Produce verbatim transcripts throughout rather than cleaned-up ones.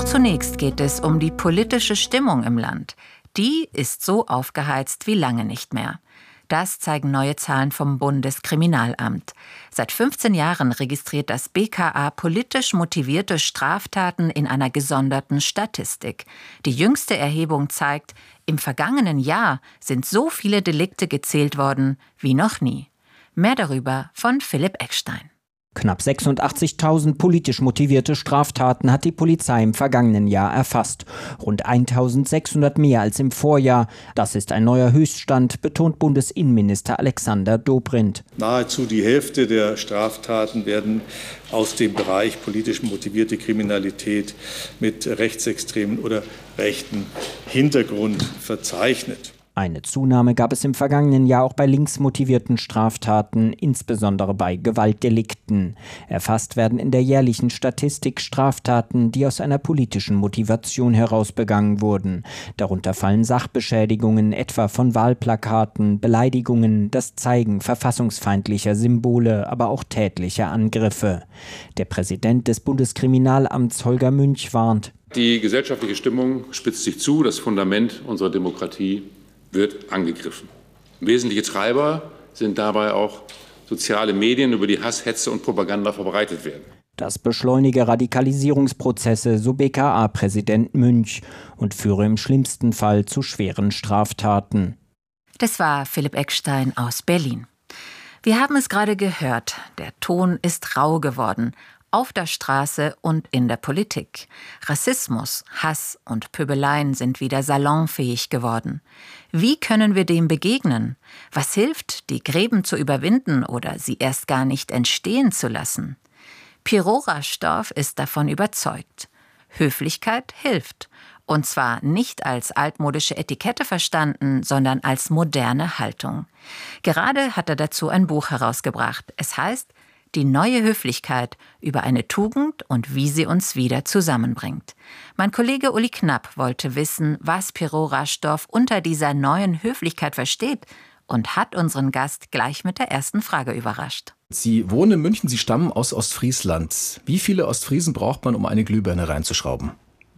zunächst geht es um die politische Stimmung im Land. Die ist so aufgeheizt wie lange nicht mehr. Das zeigen neue Zahlen vom Bundeskriminalamt. Seit fünfzehn Jahren registriert das B K A politisch motivierte Straftaten in einer gesonderten Statistik. Die jüngste Erhebung zeigt, im vergangenen Jahr sind so viele Delikte gezählt worden wie noch nie. Mehr darüber von Philipp Eckstein. Knapp sechsundachtzigtausend politisch motivierte Straftaten hat die Polizei im vergangenen Jahr erfasst. Rund eintausendsechshundert mehr als im Vorjahr. Das ist ein neuer Höchststand, betont Bundesinnenminister Alexander Dobrindt. Nahezu die Hälfte der Straftaten werden aus dem Bereich politisch motivierte Kriminalität mit rechtsextremen oder rechten Hintergrund verzeichnet. Eine Zunahme gab es im vergangenen Jahr auch bei linksmotivierten Straftaten, insbesondere bei Gewaltdelikten. Erfasst werden in der jährlichen Statistik Straftaten, die aus einer politischen Motivation heraus begangen wurden. Darunter fallen Sachbeschädigungen, etwa von Wahlplakaten, Beleidigungen, das Zeigen verfassungsfeindlicher Symbole, aber auch tätliche Angriffe. Der Präsident des Bundeskriminalamts, Holger Münch, warnt: Die gesellschaftliche Stimmung spitzt sich zu, das Fundament unserer Demokratie wird angegriffen. Wesentliche Treiber sind dabei auch soziale Medien, über die Hass, Hetze und Propaganda verbreitet werden. Das beschleunige Radikalisierungsprozesse, so B K A-Präsident Münch, und führe im schlimmsten Fall zu schweren Straftaten. Das war Philipp Eckstein aus Berlin. Wir haben es gerade gehört, der Ton ist rau geworden. Auf der Straße und in der Politik. Rassismus, Hass und Pöbeleien sind wieder salonfähig geworden. Wie können wir dem begegnen? Was hilft, die Gräben zu überwinden oder sie erst gar nicht entstehen zu lassen? Piero Raschdorf ist davon überzeugt. Höflichkeit hilft. Und zwar nicht als altmodische Etikette verstanden, sondern als moderne Haltung. Gerade hat er dazu ein Buch herausgebracht. Es heißt Die neue Höflichkeit, über eine Tugend und wie sie uns wieder zusammenbringt. Mein Kollege Uli Knapp wollte wissen, was Piero Raschdorf unter dieser neuen Höflichkeit versteht und hat unseren Gast gleich mit der ersten Frage überrascht. Sie wohnen in München, Sie stammen aus Ostfriesland. Wie viele Ostfriesen braucht man, um eine Glühbirne reinzuschrauben?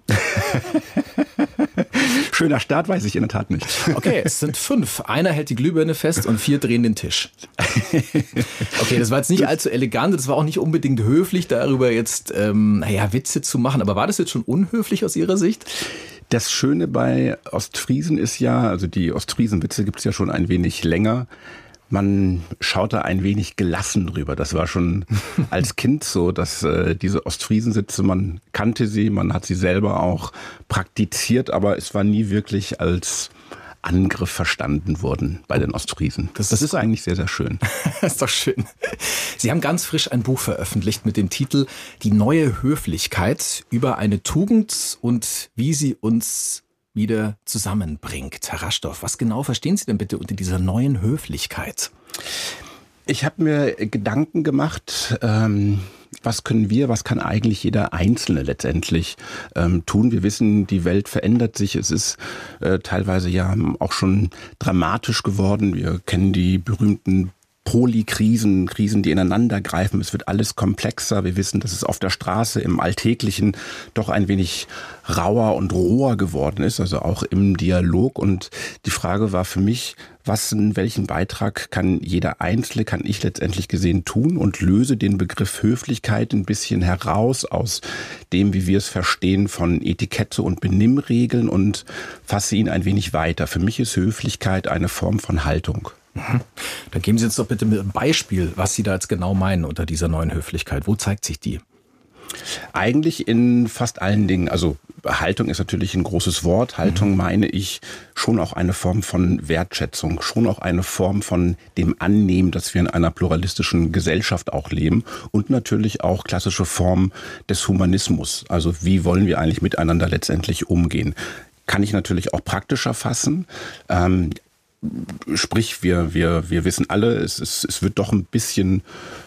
Schöner Start, weiß ich in der Tat nicht. Okay, es sind fünf. Einer hält die Glühbirne fest und vier drehen den Tisch. Okay, das war jetzt nicht allzu elegant, das war auch nicht unbedingt höflich, darüber jetzt ähm, naja, Witze zu machen. Aber war das jetzt schon unhöflich aus Ihrer Sicht? Das Schöne bei Ostfriesen ist ja, also die Ostfriesen-Witze gibt es ja schon ein wenig länger. Man schaut da ein wenig gelassen drüber. Das war schon als Kind so, dass äh, diese Ostfriesensitze, man kannte sie, man hat sie selber auch praktiziert, aber es war nie wirklich als Angriff verstanden worden bei den Ostfriesen. Das, das ist eigentlich sehr, sehr schön. Das ist doch schön. Sie haben ganz frisch ein Buch veröffentlicht mit dem Titel Die neue Höflichkeit, über eine Tugend und wie sie uns wieder zusammenbringt. Herr Raschdorf, was genau verstehen Sie denn bitte unter dieser neuen Höflichkeit? Ich habe mir Gedanken gemacht, ähm, was können wir, was kann eigentlich jeder Einzelne letztendlich ähm, tun? Wir wissen, die Welt verändert sich. Es ist äh, teilweise ja auch schon dramatisch geworden. Wir kennen die berühmten Polykrisen, Krisen, die ineinander greifen. Es wird alles komplexer. Wir wissen, dass es auf der Straße im Alltäglichen doch ein wenig rauer und roher geworden ist, also auch im Dialog. Und die Frage war für mich, was, in welchen Beitrag kann jeder Einzelne, kann ich letztendlich gesehen tun, und löse den Begriff Höflichkeit ein bisschen heraus aus dem, wie wir es verstehen, von Etikette und Benimmregeln und fasse ihn ein wenig weiter. Für mich ist Höflichkeit eine Form von Haltung. Dann geben Sie uns doch bitte mit einem Beispiel, was Sie da jetzt genau meinen unter dieser neuen Höflichkeit. Wo zeigt sich die? Eigentlich in fast allen Dingen. Also Haltung ist natürlich ein großes Wort. Haltung mhm. meine ich schon auch eine Form von Wertschätzung, schon auch eine Form von dem Annehmen, dass wir in einer pluralistischen Gesellschaft auch leben, und natürlich auch klassische Formen des Humanismus. Also wie wollen wir eigentlich miteinander letztendlich umgehen? Kann ich natürlich auch praktischer fassen. Ähm, Sprich, wir, wir, wir wissen alle, es, es, es wird doch ein bisschen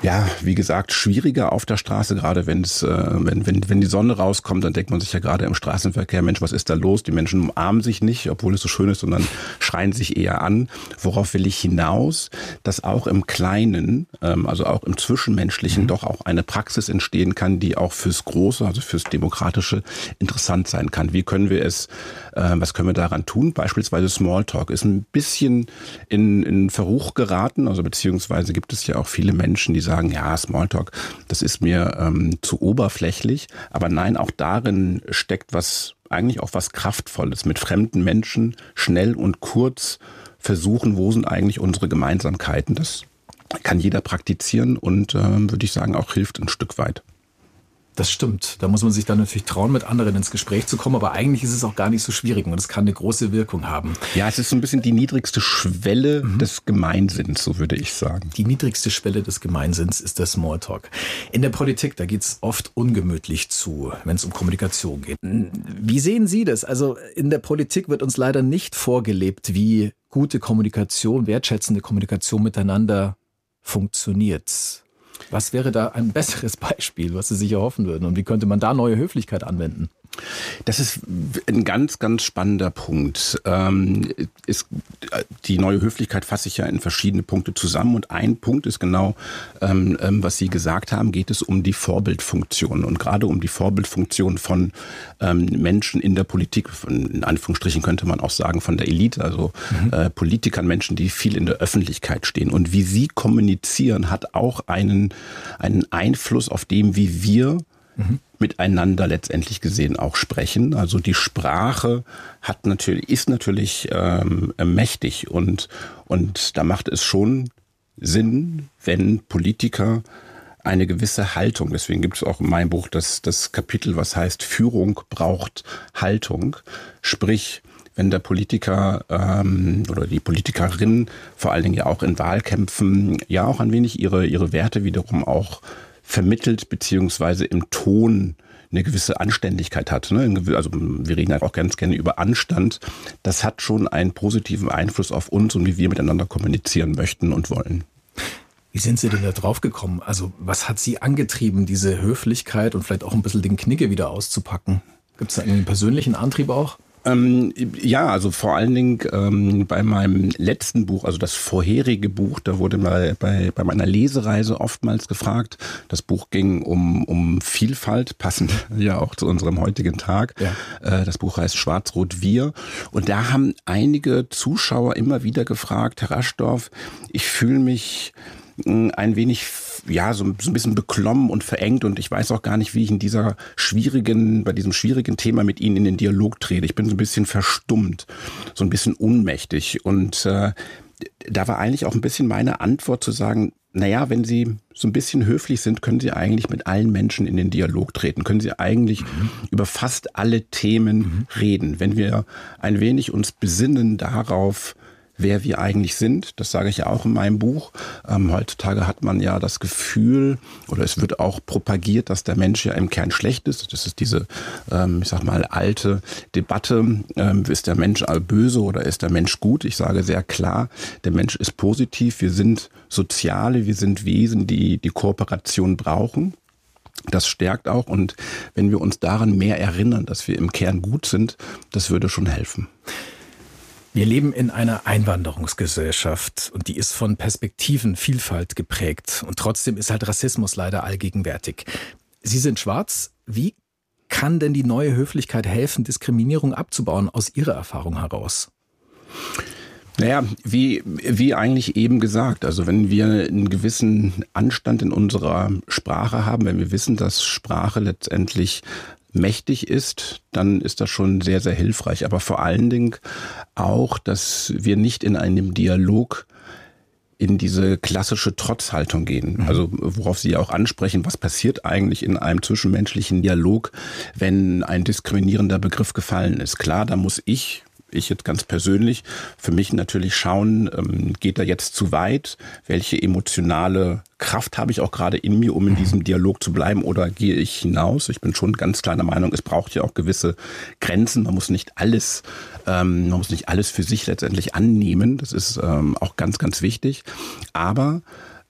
Ja, wie gesagt, schwieriger auf der Straße, gerade wenn es, äh, wenn, wenn, wenn die Sonne rauskommt, dann denkt man sich ja gerade im Straßenverkehr, Mensch, was ist da los? Die Menschen umarmen sich nicht, obwohl es so schön ist, sondern schreien sich eher an. Worauf will ich hinaus? Dass auch im Kleinen, ähm, also auch im Zwischenmenschlichen, mhm. doch auch eine Praxis entstehen kann, die auch fürs Große, also fürs Demokratische interessant sein kann. Wie können wir es, äh, was können wir daran tun? Beispielsweise Smalltalk ist ein bisschen in, in Verruch geraten, also beziehungsweise gibt es ja auch viele Menschen, die sagen, sagen, ja, Smalltalk, das ist mir ähm, zu oberflächlich. Aber nein, auch darin steckt was, eigentlich auch was Kraftvolles. Mit fremden Menschen schnell und kurz versuchen, wo sind eigentlich unsere Gemeinsamkeiten. Das kann jeder praktizieren und, ähm, würde ich sagen, auch hilft ein Stück weit. Das stimmt. Da muss man sich dann natürlich trauen, mit anderen ins Gespräch zu kommen. Aber eigentlich ist es auch gar nicht so schwierig und es kann eine große Wirkung haben. Ja, es ist so ein bisschen die niedrigste Schwelle mhm. des Gemeinsinns, so würde ich sagen. Die niedrigste Schwelle des Gemeinsinns ist der Smalltalk. In der Politik, da geht es oft ungemütlich zu, wenn es um Kommunikation geht. Wie sehen Sie das? Also in der Politik wird uns leider nicht vorgelebt, wie gute Kommunikation, wertschätzende Kommunikation miteinander funktioniert. Was wäre da ein besseres Beispiel, was Sie sich erhoffen würden? Und wie könnte man da neue Höflichkeit anwenden? Das ist ein ganz, ganz spannender Punkt. Ähm, ist, die neue Höflichkeit fasse ich ja in verschiedene Punkte zusammen. Und ein Punkt ist genau, ähm, was Sie gesagt haben, geht es um die Vorbildfunktion. Und gerade um die Vorbildfunktion von ähm, Menschen in der Politik, von, in Anführungsstrichen könnte man auch sagen von der Elite, also mhm. äh, Politikern, Menschen, die viel in der Öffentlichkeit stehen. Und wie sie kommunizieren, hat auch einen, einen Einfluss auf dem, wie wir Mhm. miteinander letztendlich gesehen auch sprechen. Also die Sprache hat natürlich, ist natürlich ähm, mächtig und, und da macht es schon Sinn, wenn Politiker eine gewisse Haltung, deswegen gibt es auch in meinem Buch das, das Kapitel, was heißt, Führung braucht Haltung, sprich, wenn der Politiker ähm, oder die Politikerin vor allen Dingen ja auch in Wahlkämpfen ja auch ein wenig ihre, ihre Werte wiederum auch vermittelt, beziehungsweise im Ton eine gewisse Anständigkeit hat. Also wir reden auch ganz gerne über Anstand. Das hat schon einen positiven Einfluss auf uns und wie wir miteinander kommunizieren möchten und wollen. Wie sind Sie denn da drauf gekommen? Also was hat Sie angetrieben, diese Höflichkeit und vielleicht auch ein bisschen den Knigge wieder auszupacken? Gibt es da einen persönlichen Antrieb auch? Ähm, ja, also vor allen Dingen ähm, bei meinem letzten Buch, also das vorherige Buch, da wurde mal bei, bei meiner Lesereise oftmals gefragt. Das Buch ging um, um Vielfalt, passend ja auch zu unserem heutigen Tag. Ja. Äh, das Buch heißt Schwarz-Rot-Wir. Und da haben einige Zuschauer immer wieder gefragt, Herr Raschdorf, ich fühle mich ein wenig, ja, so, so ein bisschen beklommen und verengt und ich weiß auch gar nicht, wie ich in dieser schwierigen, bei diesem schwierigen Thema mit Ihnen in den Dialog trete. Ich bin so ein bisschen verstummt, so ein bisschen ohnmächtig und äh, da war eigentlich auch ein bisschen meine Antwort zu sagen, naja, wenn Sie so ein bisschen höflich sind, können Sie eigentlich mit allen Menschen in den Dialog treten, können Sie eigentlich mhm. über fast alle Themen mhm. reden. Wenn wir ein wenig uns besinnen darauf, wer wir eigentlich sind. Das sage ich ja auch in meinem Buch. Ähm, heutzutage hat man ja das Gefühl, oder es wird auch propagiert, dass der Mensch ja im Kern schlecht ist. Das ist diese, ähm, ich sag mal, alte Debatte. Ähm, ist der Mensch böse oder ist der Mensch gut? Ich sage sehr klar, der Mensch ist positiv. Wir sind Soziale, wir sind Wesen, die die Kooperation brauchen. Das stärkt auch. Und wenn wir uns daran mehr erinnern, dass wir im Kern gut sind, das würde schon helfen. Wir leben in einer Einwanderungsgesellschaft und die ist von Perspektivenvielfalt geprägt. Und trotzdem ist halt Rassismus leider allgegenwärtig. Sie sind schwarz. Wie kann denn die neue Höflichkeit helfen, Diskriminierung abzubauen aus Ihrer Erfahrung heraus? Naja, wie, wie eigentlich eben gesagt, also wenn wir einen gewissen Anstand in unserer Sprache haben, wenn wir wissen, dass Sprache letztendlich mächtig ist, dann ist das schon sehr, sehr hilfreich. Aber vor allen Dingen auch, dass wir nicht in einem Dialog in diese klassische Trotzhaltung gehen. Mhm. Also worauf Sie auch ansprechen, was passiert eigentlich in einem zwischenmenschlichen Dialog, wenn ein diskriminierender Begriff gefallen ist. Klar, da muss ich... Ich jetzt ganz persönlich, für mich natürlich schauen, ähm, geht er jetzt zu weit? Welche emotionale Kraft habe ich auch gerade in mir, um in diesem Dialog zu bleiben, oder gehe ich hinaus? Ich bin schon ganz klar der Meinung, es braucht ja auch gewisse Grenzen. Man muss nicht alles, ähm, man muss nicht alles für sich letztendlich annehmen. Das ist ähm, auch ganz, ganz wichtig. Aber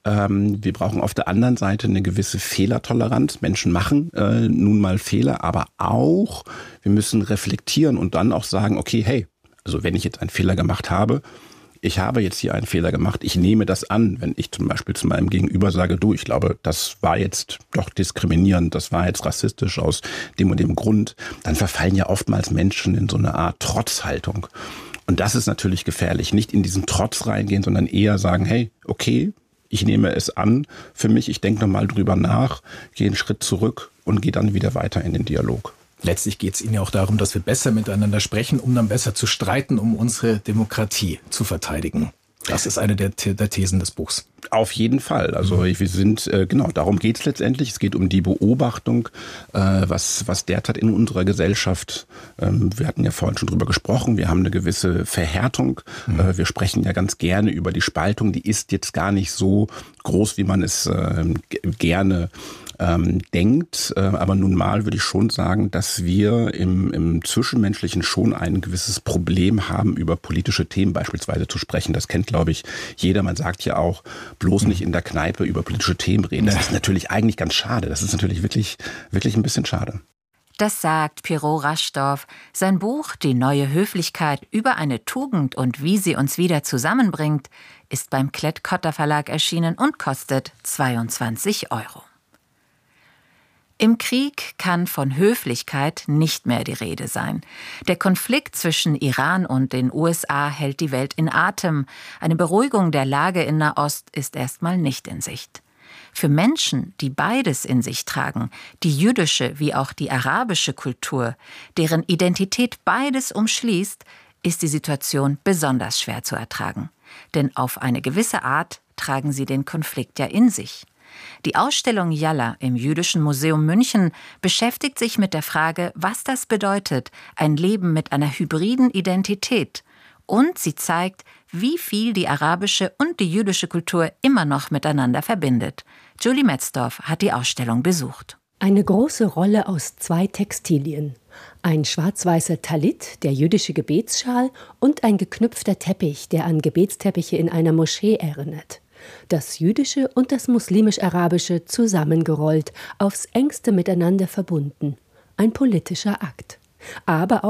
Ähm, wir brauchen auf der anderen Seite eine gewisse Fehlertoleranz. Menschen machen äh, nun mal Fehler, aber auch, wir müssen reflektieren und dann auch sagen, okay, hey, also wenn ich jetzt einen Fehler gemacht habe, ich habe jetzt hier einen Fehler gemacht, ich nehme das an, wenn ich zum Beispiel zu meinem Gegenüber sage, du, ich glaube, das war jetzt doch diskriminierend, das war jetzt rassistisch aus dem und dem Grund, dann verfallen ja oftmals Menschen in so eine Art Trotzhaltung. Und das ist natürlich gefährlich, nicht in diesen Trotz reingehen, sondern eher sagen, hey, okay, ich nehme es an für mich, ich denke nochmal drüber nach, gehe einen Schritt zurück und gehe dann wieder weiter in den Dialog. Letztlich geht es Ihnen ja auch darum, dass wir besser miteinander sprechen, um dann besser zu streiten, um unsere Demokratie zu verteidigen. Das ist eine der, der Thesen des Buchs. Auf jeden Fall. Also wir sind, äh, genau, darum geht es letztendlich. Es geht um die Beobachtung, äh, was, was derzeit in unserer Gesellschaft, ähm, wir hatten ja vorhin schon drüber gesprochen, wir haben eine gewisse Verhärtung. Mhm. Äh, wir sprechen ja ganz gerne über die Spaltung. Die ist jetzt gar nicht so groß, wie man es äh, g- gerne ähm, denkt. Äh, aber nun mal würde ich schon sagen, dass wir im, im Zwischenmenschlichen schon ein gewisses Problem haben, über politische Themen beispielsweise zu sprechen. Das kennt, glaube ich, jeder. Man sagt ja auch, bloß nicht in der Kneipe über politische Themen reden. Das ist natürlich eigentlich ganz schade. Das ist natürlich wirklich, wirklich ein bisschen schade. Das sagt Pirot Raschdorf. Sein Buch »Die neue Höflichkeit über eine Tugend und wie sie uns wieder zusammenbringt« ist beim Klett-Cotta Verlag erschienen und kostet zweiundzwanzig Euro. Im Krieg kann von Höflichkeit nicht mehr die Rede sein. Der Konflikt zwischen Iran und den U S A hält die Welt in Atem. Eine Beruhigung der Lage in Nahost ist erstmal nicht in Sicht. Für Menschen, die beides in sich tragen, die jüdische wie auch die arabische Kultur, deren Identität beides umschließt, ist die Situation besonders schwer zu ertragen. Denn auf eine gewisse Art tragen sie den Konflikt ja in sich. Die Ausstellung Yalla im Jüdischen Museum München beschäftigt sich mit der Frage, was das bedeutet, ein Leben mit einer hybriden Identität. Und sie zeigt, wie viel die arabische und die jüdische Kultur immer noch miteinander verbindet. Julie Metzdorf hat die Ausstellung besucht. Eine große Rolle aus zwei Textilien. Ein schwarz-weißer Talit, der jüdische Gebetsschal, und ein geknüpfter Teppich, der an Gebetsteppiche in einer Moschee erinnert. Das Jüdische und das Muslimisch-Arabische zusammengerollt, aufs engste miteinander verbunden. Ein politischer Akt. Aber auch